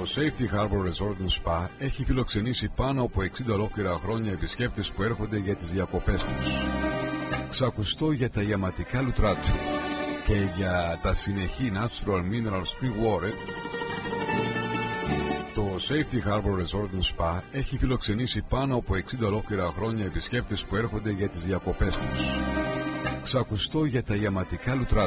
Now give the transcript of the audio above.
Safety Harbor Resort & Spa έχει φιλοξενήσει πάνω από 60 ολόκληρα χρόνια επισκέπτες που έρχονται για τις διακοπές τους. Ξακουστό για τα ιαματικά λουτρά του και για τα συνεχή Natural Mineral Spring Water. Το Safety Harbor Resort & Spa έχει φιλοξενήσει πάνω από 60 ολόκληρα χρόνια επισκέπτες που έρχονται για τις διακοπές τους. Ξακουστό για τα ιαματικά λουτρά